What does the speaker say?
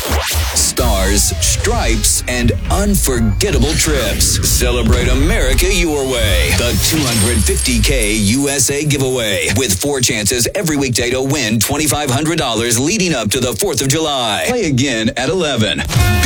Stars, stripes, and unforgettable trips. Celebrate America your way. The $250K USA giveaway with 4 chances every weekday to win $2,500 leading up to the 4th of July. Play again at 11.